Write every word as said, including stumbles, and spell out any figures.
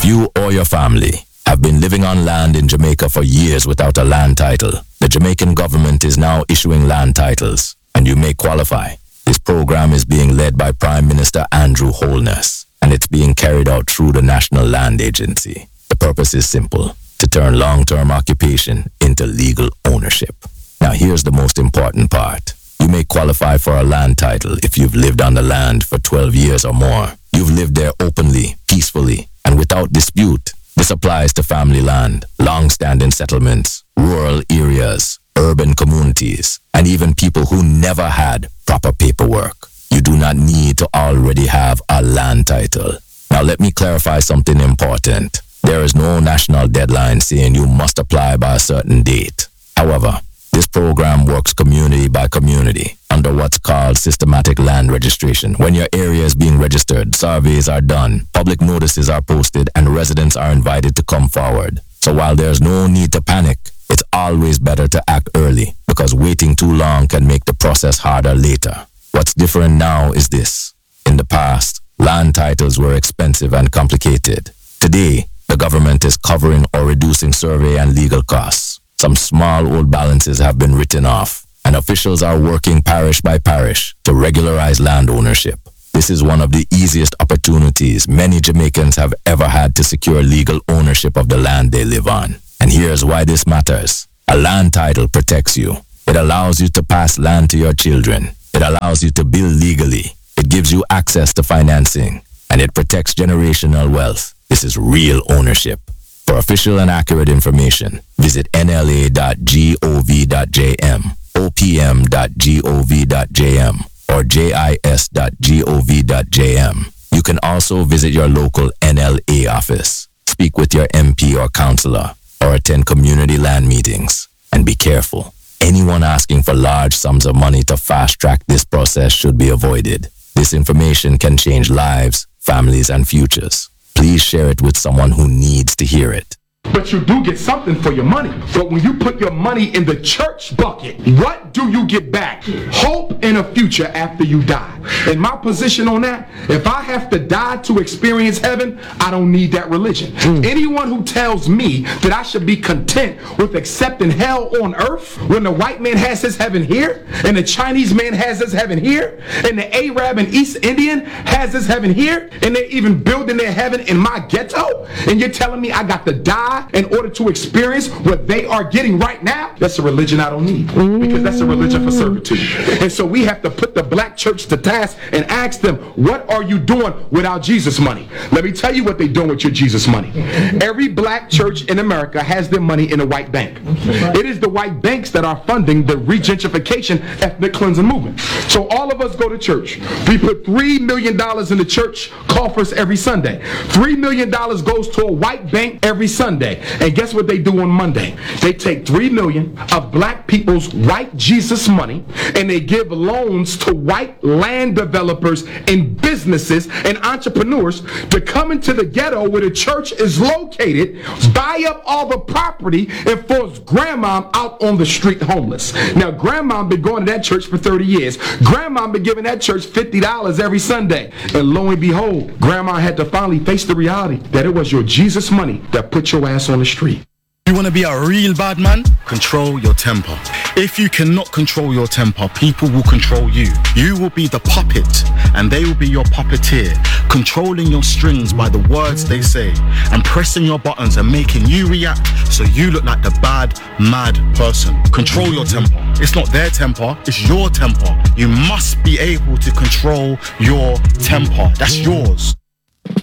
If you or your family have been living on land in Jamaica for years without a land title, the Jamaican government is now issuing land titles, and you may qualify. This program is being led by Prime Minister Andrew Holness, and it's being carried out through the National Land Agency. The purpose is simple: to turn long-term occupation into legal ownership. Now here's the most important part. You may qualify for a land title if you've lived on the land for twelve years or more. You've lived there openly, peacefully, and without dispute. This applies to family land, long-standing settlements, rural areas, urban communities, and even people who never had proper paperwork. You do not need to already have a land title. Now let me clarify something important. There is no national deadline saying you must apply by a certain date. However, this program works community by community under what's called systematic land registration. When your area is being registered, surveys are done, public notices are posted, and residents are invited to come forward. So while there's no need to panic, it's always better to act early, because waiting too long can make the process harder later. What's different now is this. In the past, land titles were expensive and complicated. Today, the government is covering or reducing survey and legal costs. Some small old balances have been written off, and officials are working parish by parish to regularize land ownership. This is one of the easiest opportunities many Jamaicans have ever had to secure legal ownership of the land they live on. And here's why this matters. A land title protects you. It allows you to pass land to your children. It allows you to build legally. It gives you access to financing, and it protects generational wealth. This is real ownership. For official and accurate information, visit N L A dot gov dot j m, O P M dot gov dot j m, or J I S dot gov dot j m. You can also visit your local N L A office, speak with your M P or councillor, or attend community land meetings. And be careful. Anyone asking for large sums of money to fast-track this process should be avoided. This information can change lives, families, and futures. Please share it with someone who needs to hear it. But you do get something for your money. But when you put your money in the church bucket, what do you get back? Hope in a future after you die. And my position on that, if I have to die to experience heaven, I don't need that religion. Mm. Anyone who tells me that I should be content with accepting hell on earth when the white man has his heaven here, and the Chinese man has his heaven here, and the Arab and East Indian has his heaven here, and they're even building their heaven in my ghetto, and you're telling me I got to die in order to experience what they are getting right now? That's a religion I don't need, because that's a religion for servitude. And so we have to put the black church to task and ask them, what are you doing without Jesus money? Let me tell you what they're doing with your Jesus money. Every black church in America has their money in a white bank. It is the white banks that are funding the regentrification ethnic cleansing movement. So all of us go to church. We put three million dollars in the church coffers every Sunday. three million dollars goes to a white bank every Sunday. And guess what they do on Monday? They take three million dollars of black people's white Jesus money, and they give loans to white land developers and businesses and entrepreneurs to come into the ghetto where the church is located, buy up all the property, and force grandma out on the street homeless. Now, grandma been going to that church for thirty years. Grandma been giving that church fifty dollars every Sunday. And lo and behold, grandma had to finally face the reality that it was your Jesus money that put your ass on the street. You want to be a real bad man? Control your temper. If you cannot control your temper, people will control you. You will be the puppet, and they will be your puppeteer, controlling your strings by the words they say, and pressing your buttons and making you react so you look like the bad, mad person. Control your temper. It's not their temper, it's your temper. You must be able to control your temper. That's yours.